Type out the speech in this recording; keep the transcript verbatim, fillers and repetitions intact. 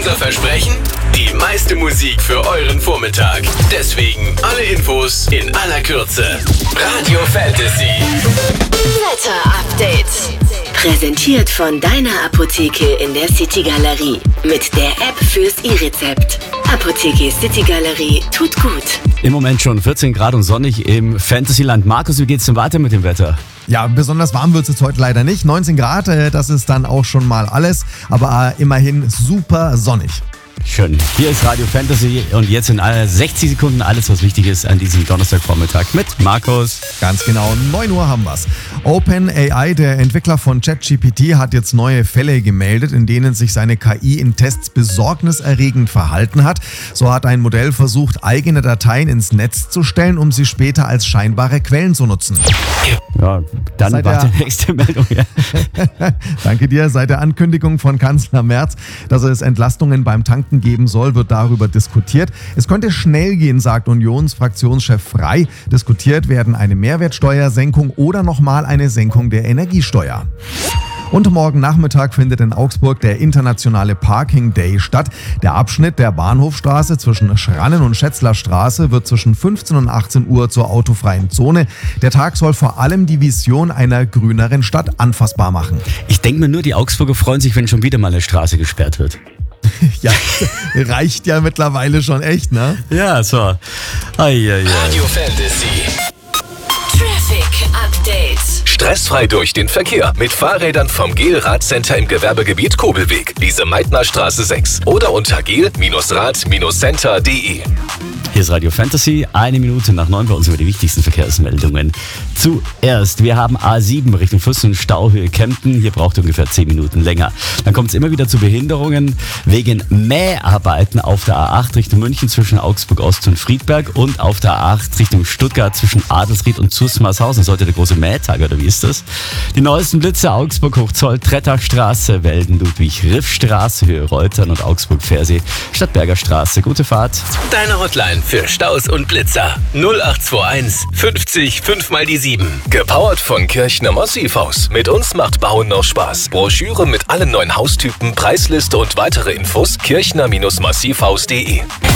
Unser Versprechen? Die meiste Musik für euren Vormittag. Deswegen alle Infos in aller Kürze. Radio Fantasy. Wetter Update. Präsentiert von deiner Apotheke in der City Galerie. Mit der App fürs E-Rezept. Apotheke City Galerie tut gut. Im Moment schon vierzehn Grad und sonnig im Fantasyland. Markus, wie geht's denn weiter mit dem Wetter? Ja, besonders warm wird es jetzt heute leider nicht. neunzehn Grad, das ist dann auch schon mal alles. Aber immerhin super sonnig. Schön. Hier ist Radio Fantasy und jetzt in sechzig Sekunden alles, was wichtig ist an diesem Donnerstagvormittag mit Markus. Ganz genau, neun Uhr haben wir's. OpenAI, der Entwickler von ChatGPT, hat jetzt neue Fälle gemeldet, in denen sich seine K I in Tests besorgniserregend verhalten hat. So hat ein Modell versucht, eigene Dateien ins Netz zu stellen, um sie später als scheinbare Quellen zu nutzen. Ja, dann Seit war der- die nächste Meldung. Ja. Danke dir. Seit der Ankündigung von Kanzler Merz, dass es Entlastungen beim Tanken geben soll, wird darüber diskutiert. Es könnte schnell gehen, sagt Unionsfraktionschef Frey. Diskutiert werden eine Mehrwertsteuersenkung oder nochmal eine Senkung der Energiesteuer. Und morgen Nachmittag findet in Augsburg der internationale Parking Day statt. Der Abschnitt der Bahnhofstraße zwischen Schrannen und Schätzlerstraße wird zwischen fünfzehn und achtzehn Uhr zur autofreien Zone. Der Tag soll vor allem die Vision einer grüneren Stadt anfassbar machen. Ich denke mir nur, die Augsburger freuen sich, wenn schon wieder mal eine Straße gesperrt wird. Ja, reicht ja mittlerweile schon echt, ne? Ja, so. Ai, ai, ai. Radio Fantasy. Traffic Update. Stressfrei durch den Verkehr mit Fahrrädern vom Gel Radcenter im Gewerbegebiet Kobelweg, Lise Meitner Straße sechs oder unter gel Rad Center punkt de. Hier ist Radio Fantasy, eine Minute nach neun bei uns über die wichtigsten Verkehrsmeldungen. Zuerst, wir haben A sieben Richtung Füssen, Stauhöhe Kempten. Hier braucht ihr ungefähr zehn Minuten länger. Dann kommt es immer wieder zu Behinderungen wegen Mäharbeiten auf der A acht Richtung München zwischen Augsburg Ost und Friedberg und auf der A acht Richtung Stuttgart zwischen Adelsried und Zusmarshausen. Das ist heute der große Mähtag, oder wie ist das? Die neuesten Blitze Augsburg Hochzoll, Trettachstraße, Welden, Ludwig, Riffstraße, Höhe Reutern und Augsburg Pfersee, Stadtberger Straße. Gute Fahrt. Deine Hotline für Staus und Blitzer. null acht zwei eins fünfzig fünf mal die sieben. Gepowert von Kirchner Massivhaus. Mit uns macht Bauen noch Spaß. Broschüre mit allen neuen Haustypen, Preisliste und weitere Infos kirchner Massivhaus punkt de.